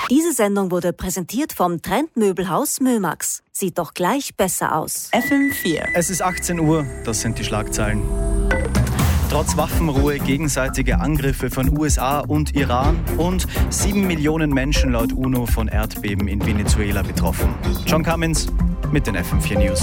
Diese Sendung wurde präsentiert vom Trendmöbelhaus Mömax. Sieht doch gleich besser aus. FM4. Es ist 18 Uhr, das sind die Schlagzeilen. Trotz Waffenruhe gegenseitige Angriffe von USA und Iran und 7 Millionen Menschen laut UNO von Erdbeben in Venezuela betroffen. John Cummins mit den FM4 News.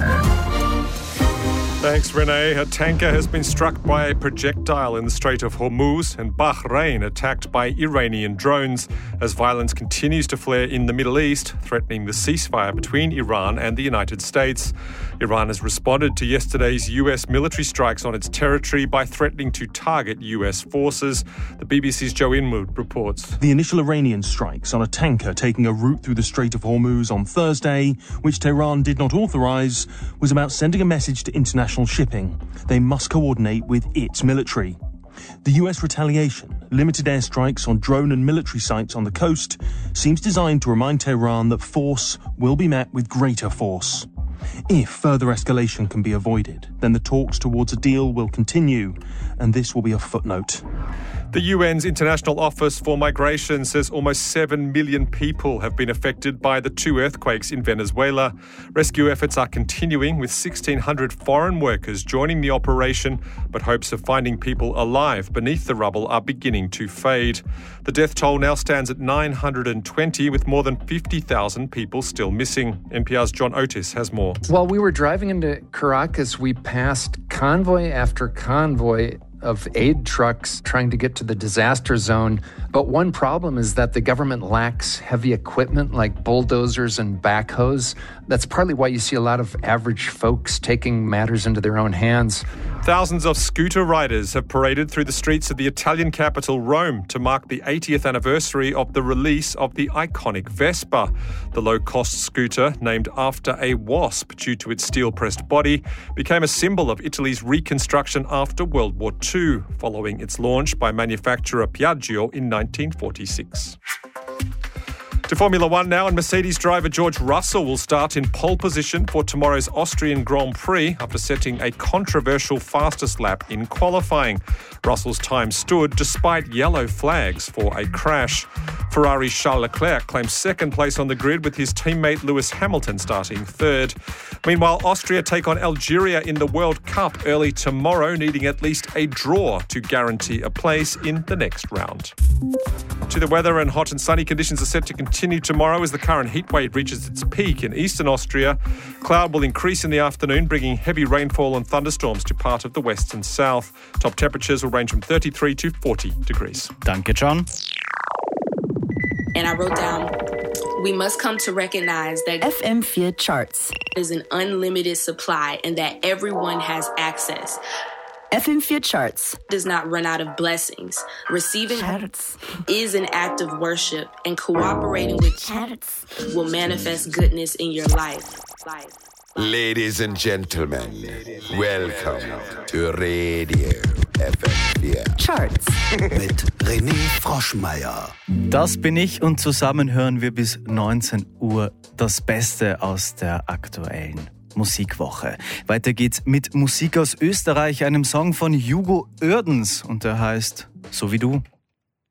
Thanks, Renee. A tanker has been struck by a projectile in the Strait of Hormuz and Bahrain attacked by Iranian drones as violence continues to flare in the Middle East, threatening the ceasefire between Iran and the United States. Iran has responded to yesterday's US military strikes on its territory by threatening to target US forces. The BBC's Joe Inwood reports. The initial Iranian strikes on a tanker taking a route through the Strait of Hormuz on Thursday, which Tehran did not authorise, was about sending a message to international shipping. They must coordinate with its military. The US retaliation, limited airstrikes on drone and military sites on the coast, seems designed to remind Tehran that force will be met with greater force. If further escalation can be avoided, then the talks towards a deal will continue, and this will be a footnote. The UN's International Office for Migration says almost 7 million people have been affected by the 2 earthquakes in Venezuela. Rescue efforts are continuing with 1,600 foreign workers joining the operation, but hopes of finding people alive beneath the rubble are beginning to fade. The death toll now stands at 920, with more than 50,000 people still missing. NPR's John Otis has more. While we were driving into Caracas, we passed convoy after convoy of aid trucks trying to get to the disaster zone. But one problem is that the government lacks heavy equipment like bulldozers and backhoes. That's partly why you see a lot of average folks taking matters into their own hands. Thousands of scooter riders have paraded through the streets of the Italian capital, Rome, to mark the 80th anniversary of the release of the iconic Vespa. The low-cost scooter, named after a wasp due to its steel-pressed body, became a symbol of Italy's reconstruction after World War II, following its launch by manufacturer Piaggio in 1946. To Formula One now, and Mercedes driver George Russell will start in pole position for tomorrow's Austrian Grand Prix after setting a controversial fastest lap in qualifying. Russell's time stood despite yellow flags for a crash. Ferrari's Charles Leclerc claims second place on the grid with his teammate Lewis Hamilton starting third. Meanwhile, Austria take on Algeria in the World Cup early tomorrow, needing at least a draw to guarantee a place in the next round. To the weather, and hot and sunny conditions are set to continue tomorrow as the current heat wave reaches its peak in eastern Austria. Cloud will increase in the afternoon, bringing heavy rainfall and thunderstorms to part of the west and south. Top temperatures will range from 33 to 40 degrees. Danke, John. And I wrote down, we must come to recognize that FM4 Charts is an unlimited supply and that everyone has access. FM4 Charts Does not run out of blessings. Receiving Charts is an act of worship, and cooperating with Charts will manifest goodness in your life. Ladies and gentlemen, welcome to Radio FM4 Charts mit René Froschmeier. Das bin ich, und zusammen hören wir bis 19 Uhr das Beste aus der aktuellen Musikwoche. Weiter geht's mit Musik aus Österreich, einem Song von Hugo Oerdens, und der heißt So wie du.